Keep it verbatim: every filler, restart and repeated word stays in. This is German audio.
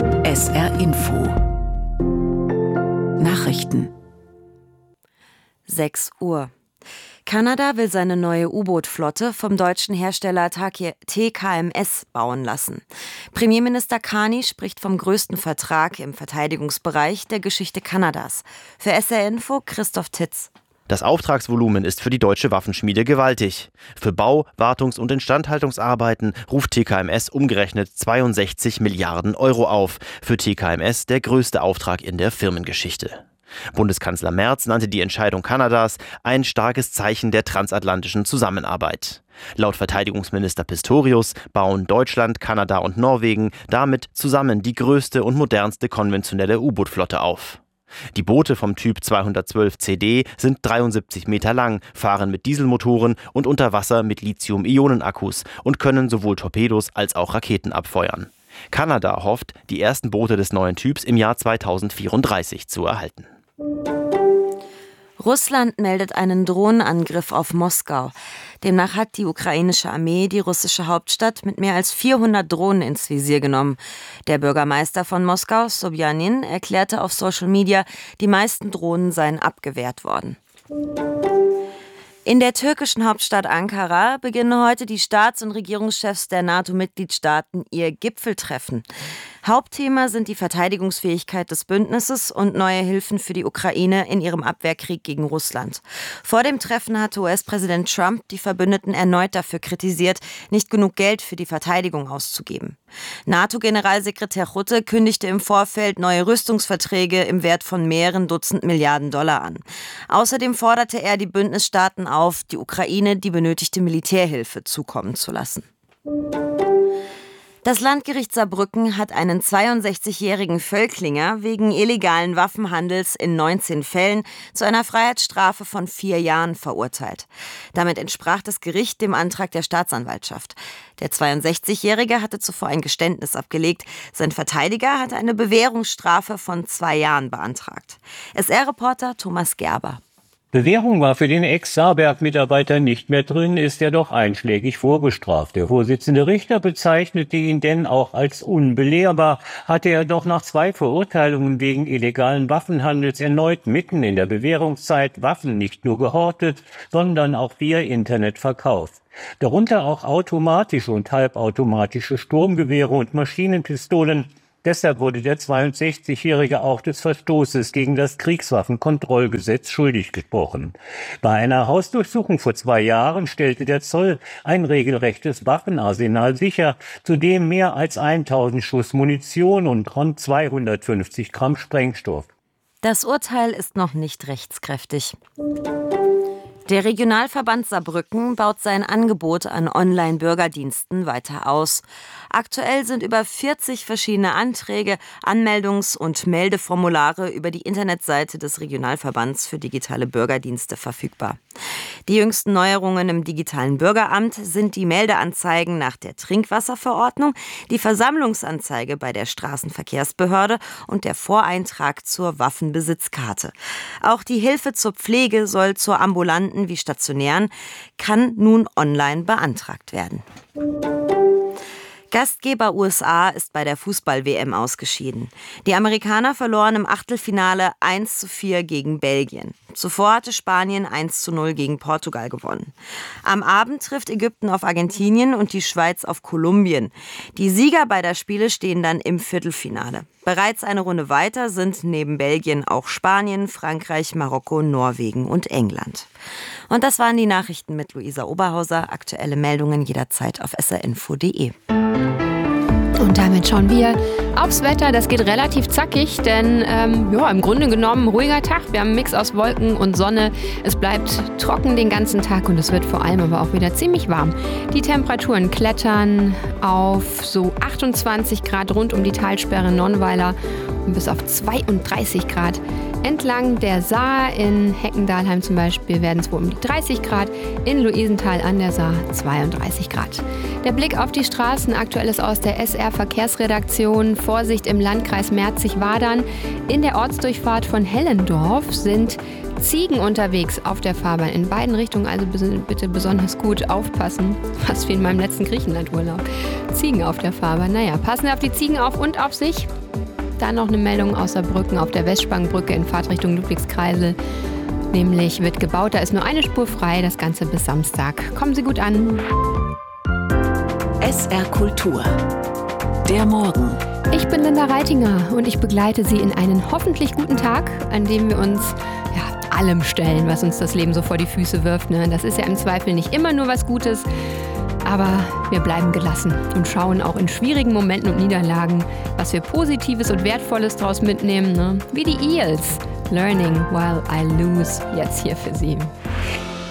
S R Info Nachrichten. sechs Uhr. Kanada will seine neue U-Boot-Flotte vom deutschen Hersteller T K M S bauen lassen. Premierminister Carney spricht vom größten Vertrag im Verteidigungsbereich der Geschichte Kanadas. Für S R Info Christoph Titz. Das Auftragsvolumen ist für die deutsche Waffenschmiede gewaltig. Für Bau-, Wartungs- und Instandhaltungsarbeiten ruft T K M S umgerechnet zweiundsechzig Milliarden Euro auf. Für T K M S der größte Auftrag in der Firmengeschichte. Bundeskanzler Merz nannte die Entscheidung Kanadas ein starkes Zeichen der transatlantischen Zusammenarbeit. Laut Verteidigungsminister Pistorius bauen Deutschland, Kanada und Norwegen damit zusammen die größte und modernste konventionelle U-Boot-Flotte auf. Die Boote vom Typ zweihundertzwölf C D sind dreiundsiebzig Meter lang, fahren mit Dieselmotoren und unter Wasser mit Lithium-Ionen-Akkus und können sowohl Torpedos als auch Raketen abfeuern. Kanada hofft, die ersten Boote des neuen Typs im Jahr zweitausendvierunddreißig zu erhalten. Russland meldet einen Drohnenangriff auf Moskau. Demnach hat die ukrainische Armee die russische Hauptstadt mit mehr als vierhundert Drohnen ins Visier genommen. Der Bürgermeister von Moskau, Sobjanin, erklärte auf Social Media, die meisten Drohnen seien abgewehrt worden. In der türkischen Hauptstadt Ankara beginnen heute die Staats- und Regierungschefs der NATO-Mitgliedstaaten ihr Gipfeltreffen. Hauptthema sind die Verteidigungsfähigkeit des Bündnisses und neue Hilfen für die Ukraine in ihrem Abwehrkrieg gegen Russland. Vor dem Treffen hatte U S-Präsident Trump die Verbündeten erneut dafür kritisiert, nicht genug Geld für die Verteidigung auszugeben. NATO-Generalsekretär Rutte kündigte im Vorfeld neue Rüstungsverträge im Wert von mehreren Dutzend Milliarden Dollar an. Außerdem forderte er die Bündnisstaaten auf, die Ukraine die benötigte Militärhilfe zukommen zu lassen. Das Landgericht Saarbrücken hat einen zweiundsechzigjährigen Völklinger wegen illegalen Waffenhandels in neunzehn Fällen zu einer Freiheitsstrafe von vier Jahren verurteilt. Damit entsprach das Gericht dem Antrag der Staatsanwaltschaft. Der zweiundsechzigjährige hatte zuvor ein Geständnis abgelegt. Sein Verteidiger hatte eine Bewährungsstrafe von zwei Jahren beantragt. S R-Reporter Thomas Gerber. Bewährung war für den Ex-Saarberg-Mitarbeiter nicht mehr drin, ist er doch einschlägig vorbestraft. Der Vorsitzende Richter bezeichnete ihn denn auch als unbelehrbar, hatte er doch nach zwei Verurteilungen wegen illegalen Waffenhandels erneut mitten in der Bewährungszeit Waffen nicht nur gehortet, sondern auch via Internet verkauft. Darunter auch automatische und halbautomatische Sturmgewehre und Maschinenpistolen. Deshalb wurde der zweiundsechzigjährige auch des Verstoßes gegen das Kriegswaffenkontrollgesetz schuldig gesprochen. Bei einer Hausdurchsuchung vor zwei Jahren stellte der Zoll ein regelrechtes Waffenarsenal sicher, zudem mehr als tausend Schuss Munition und rund zweihundertfünfzig Gramm Sprengstoff. Das Urteil ist noch nicht rechtskräftig. Der Regionalverband Saarbrücken baut sein Angebot an Online-Bürgerdiensten weiter aus. Aktuell sind über vierzig verschiedene Anträge, Anmeldungs- und Meldeformulare über die Internetseite des Regionalverbands für digitale Bürgerdienste verfügbar. Die jüngsten Neuerungen im digitalen Bürgeramt sind die Meldeanzeigen nach der Trinkwasserverordnung, die Versammlungsanzeige bei der Straßenverkehrsbehörde und der Voreintrag zur Waffenbesitzkarte. Auch die Hilfe zur Pflege soll zur ambulanten wie stationären, kann nun online beantragt werden. Gastgeber U S A ist bei der Fußball-W M ausgeschieden. Die Amerikaner verloren im Achtelfinale eins zu vier gegen Belgien. Zuvor hatte Spanien eins zu null gegen Portugal gewonnen. Am Abend trifft Ägypten auf Argentinien und die Schweiz auf Kolumbien. Die Sieger beider Spiele stehen dann im Viertelfinale. Bereits eine Runde weiter sind neben Belgien auch Spanien, Frankreich, Marokko, Norwegen und England. Und das waren die Nachrichten mit Luisa Oberhauser. Aktuelle Meldungen jederzeit auf s r info punkt d e. Und damit schauen wir aufs Wetter. Das geht relativ zackig, denn ähm, ja, im Grunde genommen ruhiger Tag. Wir haben einen Mix aus Wolken und Sonne. Es bleibt trocken den ganzen Tag und es wird vor allem aber auch wieder ziemlich warm. Die Temperaturen klettern auf so achtundzwanzig Grad rund um die Talsperre Nonnweiler und bis auf zweiunddreißig Grad. Entlang der Saar in Heckendahlheim zum Beispiel werden es wohl um die dreißig Grad, in Luisenthal an der Saar zweiunddreißig Grad. Der Blick auf die Straßen, aktuelles aus der S R-Verkehrsredaktion. Vorsicht im Landkreis Merzig-Wadern. In der Ortsdurchfahrt von Hellendorf sind Ziegen unterwegs auf der Fahrbahn in beiden Richtungen, also bitte besonders gut aufpassen. Fast wie in meinem letzten Griechenlandurlaub. Ziegen auf der Fahrbahn. Naja, passen Sie auf die Ziegen auf und auf sich. Dann noch eine Meldung aus Saarbrücken auf der Westspangbrücke in Fahrtrichtung Ludwigskreisel. Nämlich wird gebaut, da ist nur eine Spur frei, das Ganze bis Samstag. Kommen Sie gut an. S R Kultur. Der Morgen. Ich bin Linda Reitinger und ich begleite Sie in einen hoffentlich guten Tag, an dem wir uns ja, allem stellen, was uns das Leben so vor die Füße wirft. Ne? Das ist ja im Zweifel nicht immer nur was Gutes, aber wir bleiben gelassen und schauen auch in schwierigen Momenten und Niederlagen, was wir Positives und Wertvolles daraus mitnehmen. Ne? Wie die Eels. Learning while I lose. Jetzt hier für Sie.